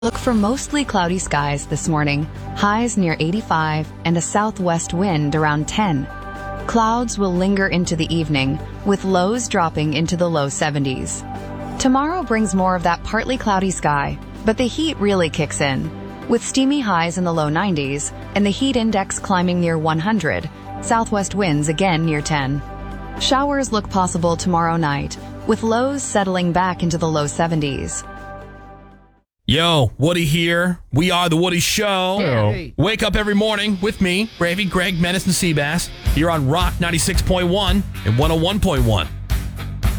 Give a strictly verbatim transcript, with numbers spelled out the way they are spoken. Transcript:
Look for mostly cloudy skies this morning, highs near eighty-five and a southwest wind around ten. Clouds will linger into the evening, with lows dropping into the low seventies. Tomorrow brings more of that partly cloudy sky, but the heat really kicks in, with steamy highs in the low nineties and the heat index climbing near one hundred, southwest winds again near ten. Showers look possible tomorrow night, with lows settling back into the low seventies. Yo, Woody here. We are The Woody Show. Hey. Wake up every morning with me, Bravey, Greg, Menace, and Seabass, here on Rock ninety-six point one and one oh one point one.